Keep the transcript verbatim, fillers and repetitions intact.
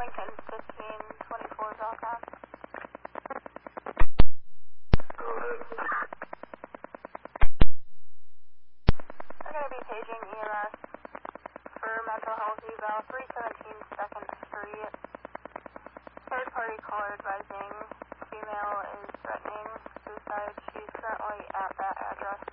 Lincoln, fifteen twenty-four Belcom. We're going to be paging E M S for mental health eval, three seventeen second Street. Third party caller advising female is threatening suicide. She's currently at that address.